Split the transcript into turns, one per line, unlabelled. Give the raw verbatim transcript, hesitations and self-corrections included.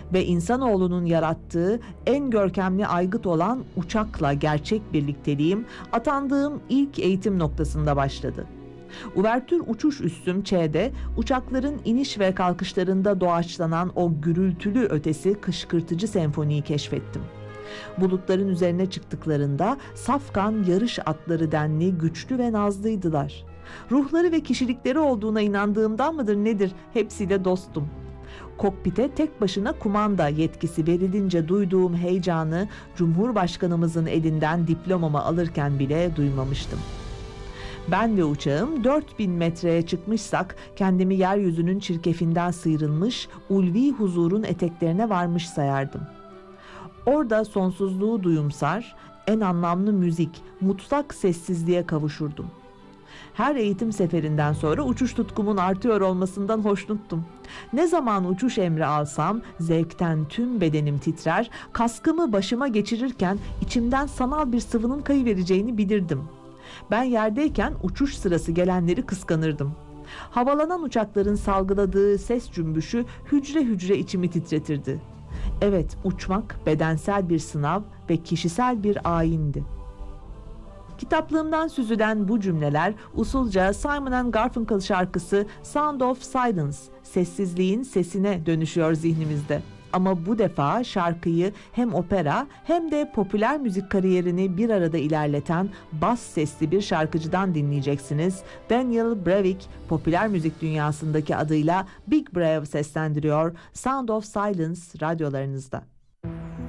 ve insanoğlunun yarattığı en görkemli aygıt olan uçakla gerçek birlikteliğim atandığım ilk eğitim noktasında başladı. Uvertür uçuş üssüm Ç'de uçakların iniş ve kalkışlarında doğaçlanan o gürültülü ötesi kışkırtıcı senfoniyi keşfettim. Bulutların üzerine çıktıklarında safkan yarış atları denli güçlü ve nazlıydılar. Ruhları ve kişilikleri olduğuna inandığımdan mıdır nedir hepsiyle dostum. Kokpite tek başına kumanda yetkisi verilince duyduğum heyecanı Cumhurbaşkanımızın elinden diplomamı alırken bile duymamıştım. Ben ve uçağım dört bin metreye çıkmışsak kendimi yeryüzünün çirkefinden sıyrılmış, ulvi huzurun eteklerine varmış sayardım. Orada sonsuzluğu duyumsar, en anlamlı müzik, mutlak sessizliğe kavuşurdum. Her eğitim seferinden sonra uçuş tutkumun artıyor olmasından hoşnuttum. Ne zaman uçuş emri alsam zevkten tüm bedenim titrer, kaskımı başıma geçirirken içimden sanal bir sıvının kayıvereceğini bilirdim. Ben yerdeyken uçuş sırası gelenleri kıskanırdım. Havalanan uçakların salgıladığı ses cümbüşü hücre hücre içimi titretirdi. Evet, uçmak bedensel bir sınav ve kişisel bir ayindi. Kitaplığımdan süzülen bu cümleler usulca Simon and Garfunkel şarkısı Sound of Silence, sessizliğin sesine dönüşüyor zihnimizde. Ama bu defa şarkıyı hem opera hem de popüler müzik kariyerini bir arada ilerleten bas sesli bir şarkıcıdan dinleyeceksiniz. Daniel Brevik, popüler müzik dünyasındaki adıyla Big Brev seslendiriyor. Sound of Silence radyolarınızda.